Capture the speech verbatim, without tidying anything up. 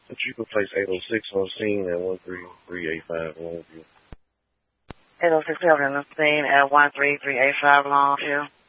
But you can place eight oh six on scene at one three three eight five Longview. eight oh six on the scene at one three three eight five Longview.